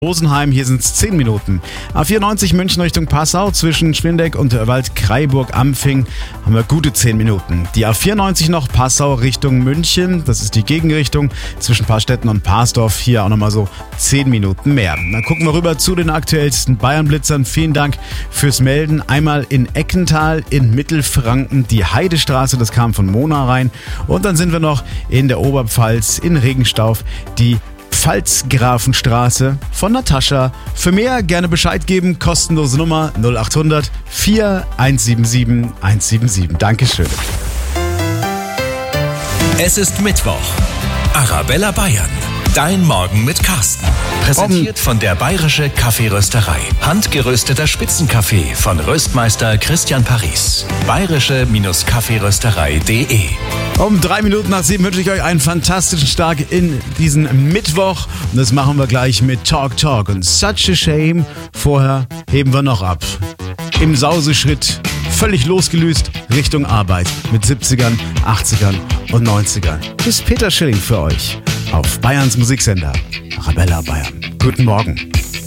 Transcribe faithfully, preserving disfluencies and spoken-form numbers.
Rosenheim, hier sind es zehn Minuten. A vierundneunzig München Richtung Passau zwischen Schwindeck und Waldkraiburg-Ampfing haben wir gute zehn Minuten. Die A vierundneunzig noch Passau Richtung München, das ist die Gegenrichtung zwischen Paarstetten und Parsdorf, hier auch nochmal so zehn Minuten mehr. Dann gucken wir rüber zu den aktuellsten Bayern-Blitzern. Vielen Dank fürs Melden. Einmal in Eckental in Mittelfranken die Heidestraße, das kam von Mona rein. Und dann sind wir noch in der Oberpfalz in Regenstauf die Pfalzgrafenstraße von Natascha. Für mehr gerne Bescheid geben, kostenlose Nummer null acht hundert vier eins sieben sieben eins sieben sieben. Dankeschön. Es ist Mittwoch. Arabella Bayern. Dein Morgen mit Carsten. Präsentiert von der Bayerische Kaffeerösterei. Handgerösteter Spitzenkaffee von Röstmeister Christian Paris. bayerische Kaffeerösterei.de. Um drei Minuten nach sieben wünsche ich euch einen fantastischen Start in diesen Mittwoch. Und das machen wir gleich mit Talk Talk und Such a Shame. Vorher heben wir noch ab. Im Sauseschritt, völlig losgelöst Richtung Arbeit mit siebzigern, achtzigern und neunzigern. Das ist Peter Schilling für euch auf Bayerns Musiksender Arabella Bayern. Guten Morgen.